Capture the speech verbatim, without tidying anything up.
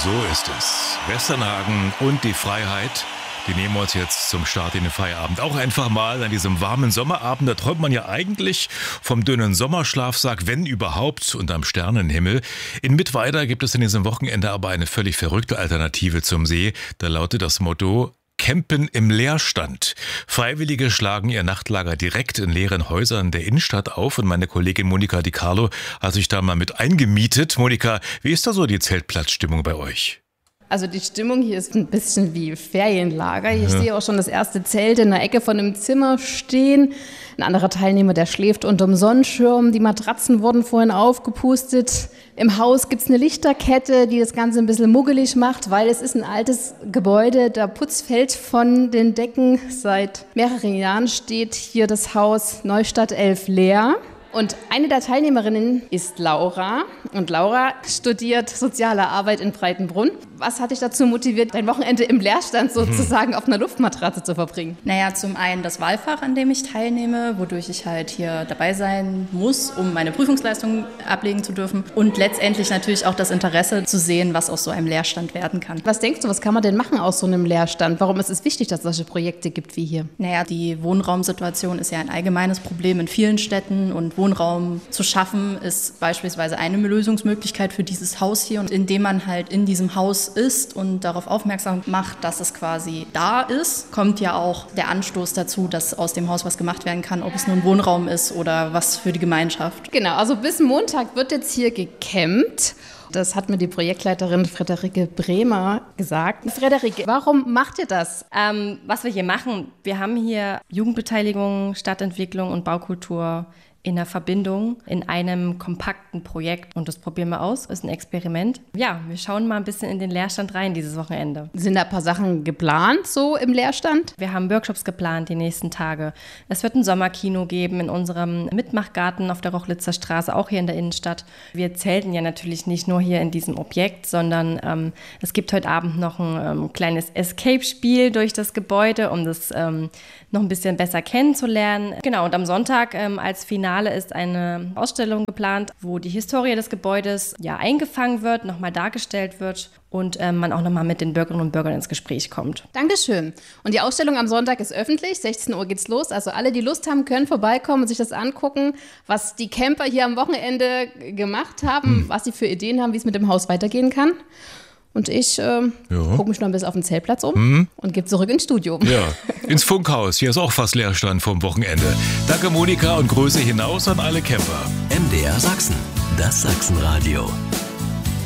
So ist es. Westernhagen und die Freiheit, die nehmen wir uns jetzt zum Start in den Feierabend. Auch einfach mal an diesem warmen Sommerabend, da träumt man ja eigentlich vom dünnen Sommerschlafsack, wenn überhaupt, unterm Sternenhimmel. In Mittweida gibt es in diesem Wochenende aber eine völlig verrückte Alternative zum See. Da lautet das Motto: Campen im Leerstand. Freiwillige schlagen ihr Nachtlager direkt in leeren Häusern der Innenstadt auf und meine Kollegin Monika Di Carlo hat sich da mal mit eingemietet. Monika, wie ist da so die Zeltplatzstimmung bei euch? Also die Stimmung hier ist ein bisschen wie Ferienlager. Ich ja. sehe auch schon das erste Zelt in der Ecke von dem Zimmer stehen. Ein anderer Teilnehmer, der schläft unterm Sonnenschirm. Die Matratzen wurden vorhin aufgepustet. Im Haus gibt es eine Lichterkette, die das Ganze ein bisschen muggelig macht, weil es ist ein altes Gebäude. Der Putz fällt von den Decken. Seit mehreren Jahren steht hier das Haus Neustadt elf leer. Und eine der Teilnehmerinnen ist Laura. Und Laura studiert soziale Arbeit in Breitenbrunn. Was hat dich dazu motiviert, dein Wochenende im Leerstand sozusagen mhm. auf einer Luftmatratze zu verbringen? Naja, zum einen das Wahlfach, an dem ich teilnehme, wodurch ich halt hier dabei sein muss, um meine Prüfungsleistung ablegen zu dürfen. Und letztendlich natürlich auch das Interesse zu sehen, was aus so einem Leerstand werden kann. Was denkst du, was kann man denn machen aus so einem Leerstand? Warum ist es wichtig, dass es solche Projekte gibt wie hier? Naja, die Wohnraumsituation ist ja ein allgemeines Problem in vielen Städten und Wohnraum zu schaffen ist beispielsweise eine Lösungsmöglichkeit für dieses Haus hier. Und indem man halt in diesem Haus ist und darauf aufmerksam macht, dass es quasi da ist, kommt ja auch der Anstoß dazu, dass aus dem Haus was gemacht werden kann, ob es nun Wohnraum ist oder was für die Gemeinschaft. Genau, also bis Montag wird jetzt hier gecampt. Das hat mir die Projektleiterin Friederike Bremer gesagt. Friederike, warum macht ihr das? Ähm, was wir hier machen, wir haben hier Jugendbeteiligung, Stadtentwicklung und Baukultur in der Verbindung in einem kompakten Projekt. Und das probieren wir aus. Das ist ein Experiment. Ja, wir schauen mal ein bisschen in den Leerstand rein dieses Wochenende. Sind da ein paar Sachen geplant so im Leerstand? Wir haben Workshops geplant die nächsten Tage. Es wird ein Sommerkino geben in unserem Mitmachgarten auf der Rochlitzer Straße, auch hier in der Innenstadt. Wir zelten ja natürlich nicht nur hier in diesem Objekt, sondern ähm, es gibt heute Abend noch ein ähm, kleines Escape-Spiel durch das Gebäude, um das ähm, noch ein bisschen besser kennenzulernen. Genau, und am Sonntag ähm, als Finale ist eine Ausstellung geplant, wo die Historie des Gebäudes ja eingefangen wird, nochmal dargestellt wird und ähm, man auch nochmal mit den Bürgerinnen und Bürgern ins Gespräch kommt. Dankeschön. Und die Ausstellung am Sonntag ist öffentlich, sechzehn Uhr geht's los. Also alle, die Lust haben, können vorbeikommen und sich das angucken, was die Camper hier am Wochenende gemacht haben, hm. was sie für Ideen haben, wie es mit dem Haus weitergehen kann. Und ich äh, ja. gucke mich noch ein bisschen auf den Zeltplatz um mhm. und gehe zurück ins Studio. Ja, ins Funkhaus. Hier ist auch fast Leerstand vom Wochenende. Danke Monika und Grüße hinaus an alle Camper. M D R Sachsen, das Sachsenradio.